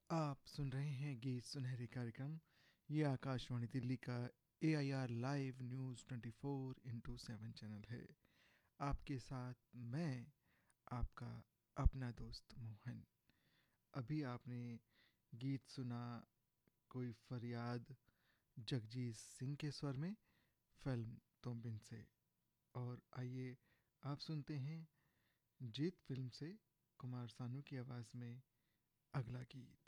आप सुन रहे हैं गीत सुनहरे कार्यक्रम। ये आकाशवाणी दिल्ली का AIR लाइव न्यूज़ 24/7 चैनल है। आपके साथ मैं आपका अपना दोस्त मोहन। अभी आपने गीत सुना कोई फरियाद जगजीत सिंह के स्वर में, फिल्म तुम बिन से। और आइए आप सुनते हैं जीत फिल्म से कुमार सानू की आवाज़ में अगला गीत।